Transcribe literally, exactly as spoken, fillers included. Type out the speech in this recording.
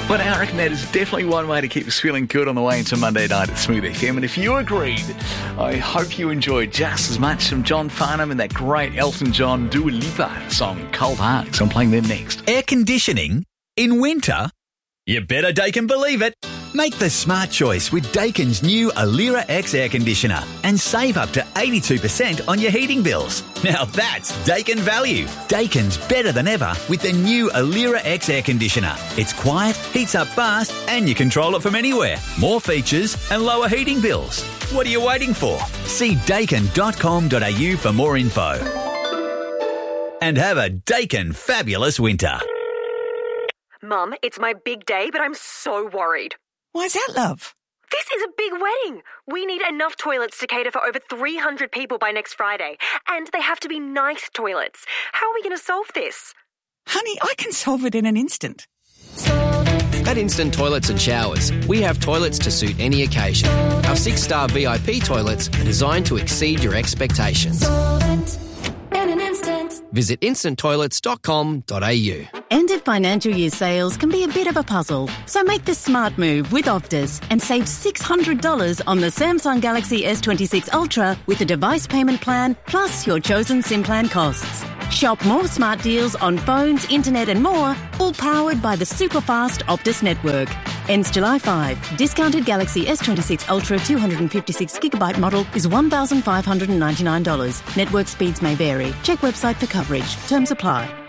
But I reckon that is definitely one way to keep us feeling good on the way into Monday night at Smooth F M. And if you agreed, I hope you enjoyed just as much from John Farnham and that great Elton John Dua Lipa song, Cold Hearts. I'm playing them next. Air conditioning in winter? You better Daikin believe it. Make the smart choice with Daikin's new Alira X air conditioner and save up to eighty-two percent on your heating bills. Now that's Daikin value. Daikin's better than ever with the new Alira X air conditioner. It's quiet, heats up fast, and you control it from anywhere. More features and lower heating bills. What are you waiting for? See daikin dot com dot a u for more info. And have a Daikin fabulous winter. Mum, it's my big day, but I'm so worried. Why's that, love? This is a big wedding. We need enough toilets to cater for over three hundred people by next Friday. And they have to be nice toilets. How are we going to solve this? Honey, I can solve it in an instant. At Instant Toilets and Showers, we have toilets to suit any occasion. Our six-star V I P toilets are designed to exceed your expectations. Visit instant toilets dot com dot a u. End of financial year sales can be a bit of a puzzle, so make the smart move with Optus and save six hundred dollars on the Samsung Galaxy S twenty-six Ultra with a device payment plan plus your chosen SIM plan costs. Shop more smart deals on phones, internet and more, all powered by the super fast Optus network. Ends July fifth. Discounted Galaxy S twenty-six Ultra two hundred fifty-six gigabyte model is one thousand five hundred ninety-nine dollars. Network speeds may vary. Check website for coverage. Terms apply.